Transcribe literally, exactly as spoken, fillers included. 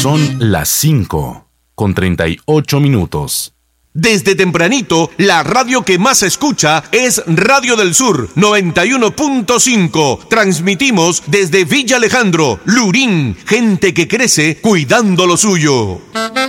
Son las cinco con treinta y ocho minutos. Desde tempranito, la radio que más se escucha es Radio del Sur noventa y uno punto cinco. Transmitimos desde Villa Alejandro, Lurín, gente que crece cuidando lo suyo.